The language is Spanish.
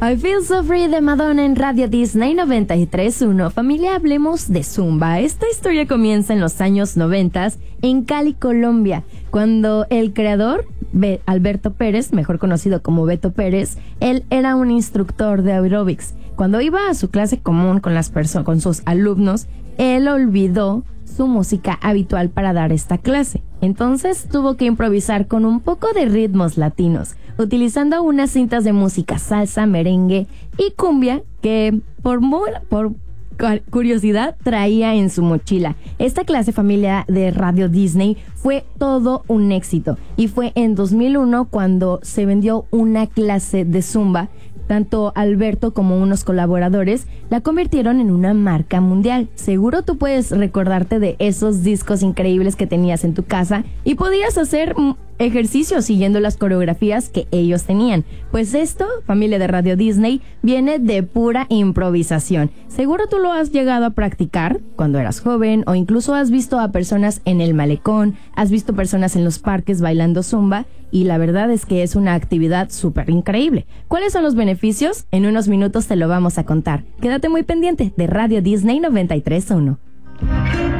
I Feel So Free de Madonna en Radio Disney 93.1. Familia, hablemos de Zumba. Esta historia comienza en los años 90 en Cali, Colombia, cuando el creador, Alberto Pérez, mejor conocido como Beto Pérez, él era un instructor de aeróbics. Cuando iba a su clase común con sus alumnos, él olvidó su música habitual para dar esta clase. Entonces tuvo que improvisar con un poco de ritmos latinos, utilizando unas cintas de música salsa, merengue y cumbia que por curiosidad traía en su mochila. Esta clase, familia, de Radio Disney fue todo un éxito y fue en 2001 cuando se vendió una clase de Zumba. Tanto Alberto como unos colaboradores la convirtieron en una marca mundial. Seguro tú puedes recordarte de esos discos increíbles que tenías en tu casa y podías hacer ejercicio siguiendo las coreografías que ellos tenían. Pues esto, familia de Radio Disney, viene de pura improvisación. Seguro tú lo has llegado a practicar cuando eras joven o incluso has visto a personas en el malecón, has visto personas en los parques bailando Zumba y la verdad es que es una actividad súper increíble. ¿Cuáles son los beneficios? En unos minutos te lo vamos a contar. Quédate muy pendiente de Radio Disney 93.1.